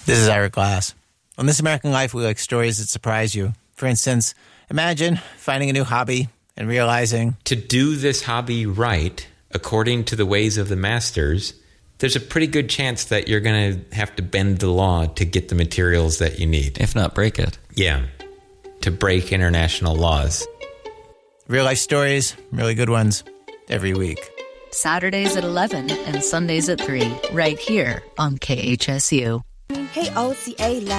This is Ira Glass. On This American Life, we like stories that surprise you. For instance, imagine finding a new hobby and realizing to do this hobby right, according to the ways of the masters, there's a pretty good chance that you're going to have to bend the law to get the materials that you need. If not break it. Yeah, to break international laws. real life stories, really good ones, every week. Saturdays at 11 and Sundays at 3, right here on KHSU. KOCA